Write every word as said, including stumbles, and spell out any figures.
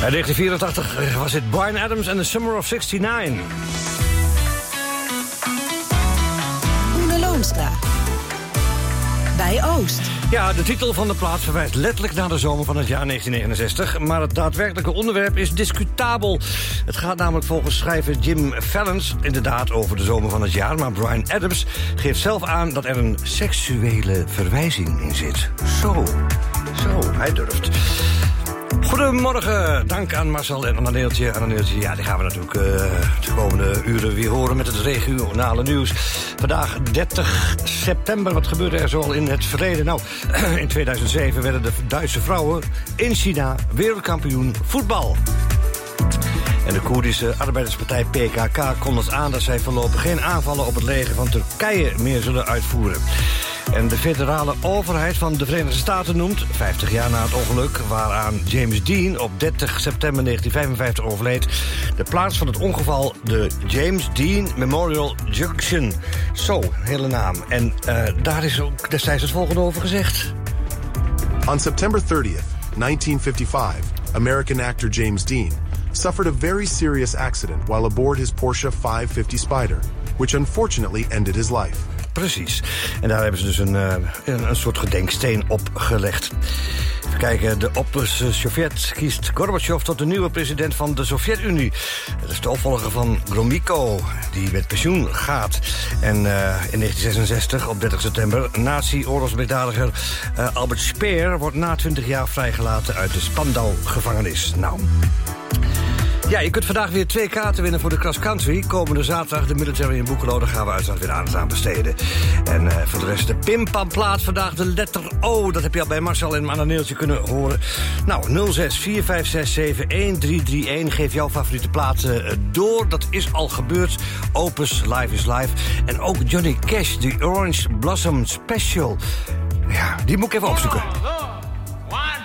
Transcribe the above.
In negentien vierentachtig was het Bryan Adams en The Summer of zestignegentig. Oene Loonstra. Bij Oost. Ja, de titel van de plaat verwijst letterlijk naar de zomer van het jaar negentien negenenzestig... maar het daadwerkelijke onderwerp is discutabel. Het gaat namelijk volgens schrijver Jim Vallance inderdaad over de zomer van het jaar... maar Bryan Adams geeft zelf aan dat er een seksuele verwijzing in zit. Zo, zo, hij durft. Goedemorgen, dank aan Marcel en Anneeltje. Anneeltje, ja, die gaan we natuurlijk uh, de komende uren weer horen met het regionale nieuws. Vandaag dertig september, wat gebeurde er zoal in het verleden? Nou, in tweeduizend zeven werden de Duitse vrouwen in China wereldkampioen voetbal. En de Koerdische arbeiderspartij P K K kondigt aan dat zij voorlopig geen aanvallen op het leger van Turkije meer zullen uitvoeren. En de federale overheid van de Verenigde Staten noemt, vijftig jaar na het ongeluk waaraan James Dean op dertig september negentien vijfenvijftig overleed, de plaats van het ongeval de James Dean Memorial Junction. Zo, hele naam. En uh, daar is ook destijds het volgende over gezegd. On September thirtieth, nineteen fifty-five, American actor James Dean suffered a very serious accident while aboard his Porsche five fifty Spider, which unfortunately ended his life. Precies. En daar hebben ze dus een, uh, een, een soort gedenksteen op gelegd. Even kijken, de Opperste Sovjet kiest Gorbachev tot de nieuwe president van de Sovjet-Unie. Dat is de opvolger van Gromyko, die met pensioen gaat. En uh, in negentien zesenzestig, op dertig september, nazi-oorlogsmisdadiger uh, Albert Speer wordt na twintig jaar vrijgelaten uit de Spandau-gevangenis. Nou... Ja, je kunt vandaag weer twee kaarten winnen voor de Cross Country. Komende zaterdag de Military in Boekelo. Daar gaan we uiteraard weer aandacht aan besteden. En uh, voor de rest de pimpamplaat. Vandaag de letter O. Dat heb je al bij Marcel en Anneeltje kunnen horen. Nou, nul zes vier vijf zes zeven een drie drie een. Geef jouw favoriete plaat uh, door. Dat is al gebeurd. Opus, Live is Live. En ook Johnny Cash, The Orange Blossom Special. Ja, die moet ik even opzoeken.